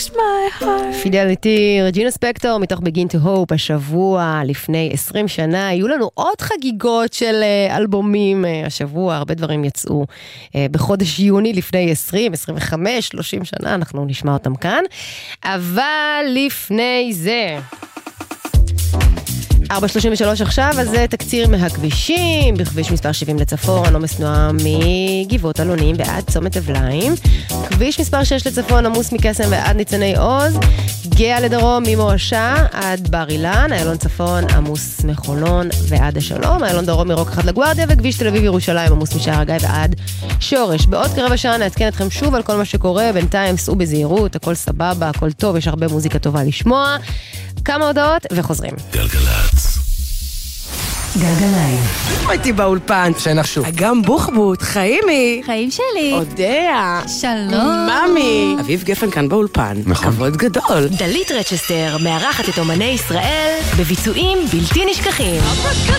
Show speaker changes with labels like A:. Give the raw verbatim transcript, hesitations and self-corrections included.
A: פידליטי, רג'ינה ספקטור מתוך Begin to Hope. השבוע לפני עשרים שנה היו לנו עוד חגיגות של אלבומים. השבוע הרבה דברים יצאו בחודש יוני לפני עשרים, עשרים וחמש, שלושים שנה, אנחנו נשמע אותם כאן. אבל לפני זה ארבע שלושים ושלוש עכשיו, אז זה תקציר מהכבישים. בכביש מספר שבעים לצפון, עומס תנועה מגבעות אלונים ועד צומת אבליים. כביש מספר שש לצפון, עמוס מקסם ועד ניצני עוז. גאה לדרום ממועשה עד בר אילן. איילון צפון, עמוס מחולון ועד השלום. איילון דרום מרוק אחד לגוארדיה. וכביש תל אביב ירושלים, עמוס משער הגיא ועד שורש. בעוד כרבע שעה נעדכן אתכם שוב על כל מה שקורה. בינתיים סעו בזהירות, הכל סבבה, הכל טוב, יש הרבה מוזיקה טובה לשמוע. כמה הודעות וחוזרים.
B: גלגלצ.
C: גלגליים.
D: הייתי באולפן.
B: שנחשו.
D: אגם בוחבוט, חיימי.
C: חיים שלי.
D: אודיה.
C: שלום.
D: ממי. אביב גפן כאן באולפן.
B: נכון.
D: כבוד גדול.
E: דלית רצ'סטר מארחת את אומני ישראל בביצועים בלתי נשכחים.